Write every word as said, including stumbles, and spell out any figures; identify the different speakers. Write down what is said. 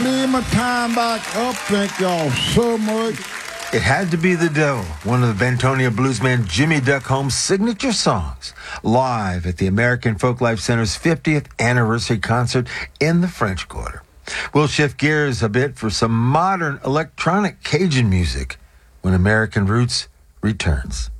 Speaker 1: Leave my time back up. Thank y'all so much.
Speaker 2: It had to be The Devil, one of the Bentonia bluesman Jimmy Duck Holmes' signature songs, live at the American Folklife Center's fiftieth anniversary concert in the French Quarter. We'll shift gears a bit for some modern electronic Cajun music when American Roots returns.